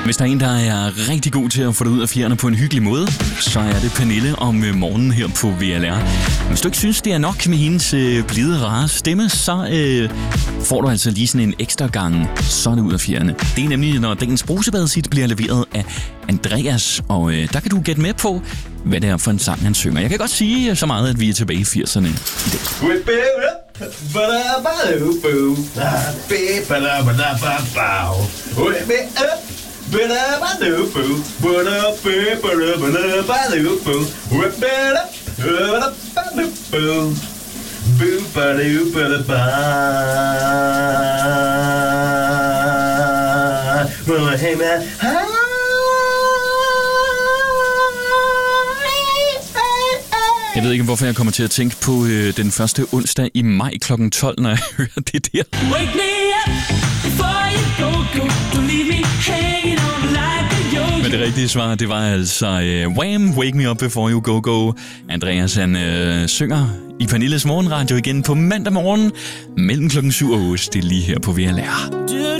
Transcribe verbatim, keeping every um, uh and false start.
Hvis der er en, der er rigtig god til at få det ud af fjerne på en hyggelig måde, så er det Pernille om morgenen her på V L R. Hvis du ikke synes, det er nok med hendes øh, blide, rare stemme, så øh, får du altså lige sådan en ekstra gang, så er det ud af fjerne. Det er nemlig, når dagens brusebadesit bliver leveret af Andreas, og øh, der kan du gætte med på, hvad det er for en sang, han synger. Jeg kan godt sige så meget, at vi er tilbage i firserne i dag. Jeg ved ikke, hvorfor jeg kommer til at tænke på øh, den første onsdag i maj klokken tolv, når jeg hører det der. Wake me up before you go, go. Don't leave me hanging on like a yo-yo. Men det rigtige svar, det var altså øh, Wham! Wake me up before you go, go. Andreas, han øh, synger i Pernilles morgenradio igen på mandag morgen mellem klokken syv og otte. Det er lige her på V L R.